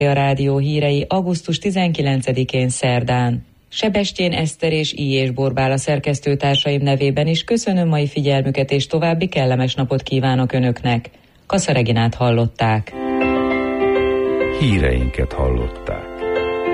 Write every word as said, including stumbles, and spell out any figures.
A rádió hírei augusztus tizenkilencedikén szerdán. Sebestyén Eszter és Ijés Borbála szerkesztőtársaim nevében is köszönöm mai figyelmüket, és további kellemes napot kívánok Önöknek. Kassa Reginát hallották. Híreinket hallották.